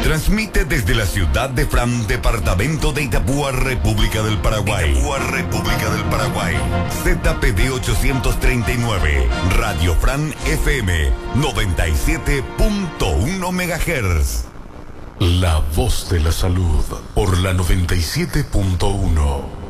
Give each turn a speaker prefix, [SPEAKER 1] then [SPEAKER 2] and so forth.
[SPEAKER 1] Transmite desde la ciudad de Fran, departamento de Itapúa, República del Paraguay. ZPD 839, Radio Fran FM 97.1 MHz.
[SPEAKER 2] La voz de la salud por la 97.1.